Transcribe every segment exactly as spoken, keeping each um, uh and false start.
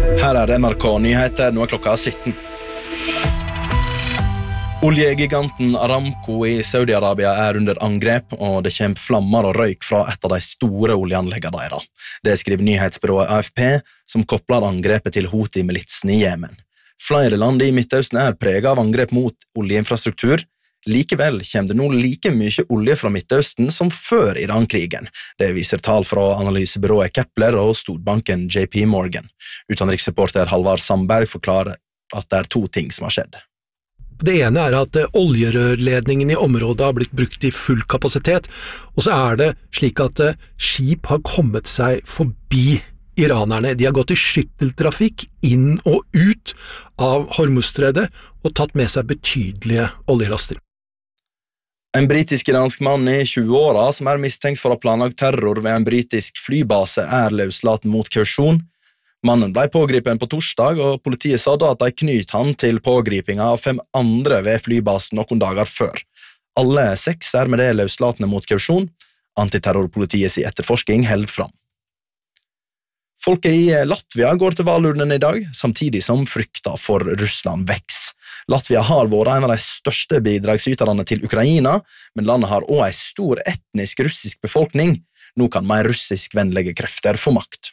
Her er N R K Nyheter, nå er klokka sytten. Oljegiganten Aramco i Saudi-Arabia er under angrep, og det kommer flammer og røyk fra et av de store oljeanleggene deres. Det skriver nyhetsbyrået A F P, som kopler angrepet til Houthi-militsen i Jemen. Flere land i Midtøsten er preget av angrep mot oljeinfrastruktur. Likevel kommer det nå like mye olje fra Midtøsten som før Iran-krigen. Det viser tall fra analysebyrået Kepler og storbanken J P Morgan. Utenriksreporter Halvard Sandberg forklarer at det er to ting som har skjedd. Det ene er at oljerørledningen i området har blitt brukt i full kapasitet, og så er det slik at skip har kommet seg forbi iranerne. De har gått i skytteltrafikk inn og ut av Hormuzstredet og tatt med seg betydelige oljelaster. En britisk-iransk mann i tjue-åra som er mistenkt for å ha planlagt terror ved en britisk flybase er løslatt mot kausjon. Mannen ble pågripen på torsdag, og politiet sa da at de knyt han til pågripinga av fem andre ved flybasen noen dager før. Alle seks er med det løslatne mot kausjon. Antiterrorpolitiets etterforsking held fram. Folket i Latvia går til valurnen i dag, samtidig som frykta for Russland veks. Latvia har vært en av de største bidragsyterne til Ukraina, men landet har også en stor etnisk russisk befolkning. Nå kan mer russisk-vennlige krefter få makt.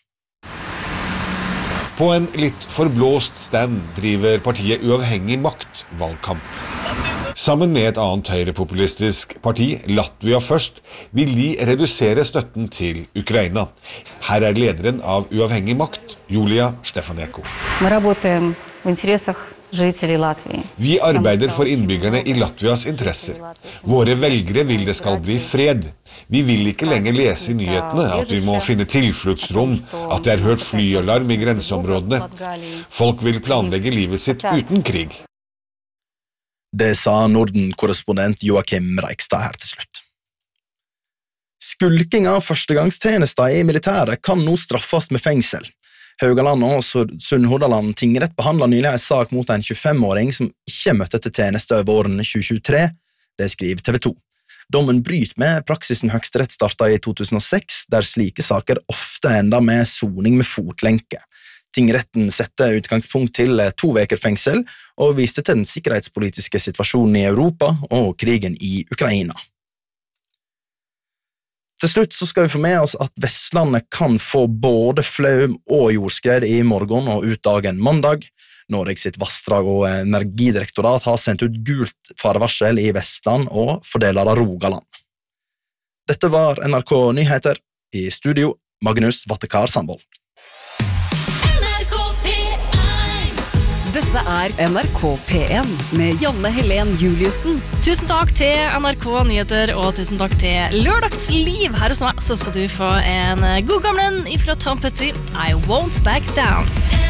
På en litt forblåst stand driver partiet Uavhengig Makt valgkamp. Sammen med et annet høyrepopulistisk parti, Latvia Først, vil de redusere støtten til Ukraina. Her er lederen av Uavhengig Makt, Julia Stefanenko. Vi arbeider for innbyggerne i Latvias interesser. Våre velgere vil det skal bli fred. Vi vil ikke lenger lese i nyhetene at vi må finne tilfluktsrom, at det er hørt flyalarm i grenseområdene. Folk vil planlegge livet sitt uten krig. Det sa Norden-korrespondent Joakim Reikstad her til slutt. Skulking av førstegangstjenester i militæret kan nå straffes med fengsel. Haugaland og Sunnhordland tingrett behandlet nylig en sak mot en tjuefem-åring som ikke møtte til tjeneste våren tjue tjuetre. Det skriver T V to. Dommen bryter med praksisen Høyesterett startet i to tusen og seks, der slike saker ofte ender med soning med fotlenke. Tingretten sette utgangspunkt til to veker fengsel og viste til den sikkerhetspolitiske situasjonen i Europa og krigen i Ukraina. Til slutt så skal vi få med oss at Vestlandet kan få både flaum og jordskred i morgen og ut dagen mandag. Norges sitt vassdrag- og energidirektorat har sendt ut gult farevarsel i Vestland og fordeler av Rogaland. Dette var N R K Nyheter. I studio, Magnus Vattekar Sandvold. Dette er N R K P en med Janne Helen Juliussen. Tusen takk til N R K Nyheter, og tusen takk til Lørdagsliv. Her hos meg så skal du få en god gamlen ifra Tom Petty, I Won't Back Down.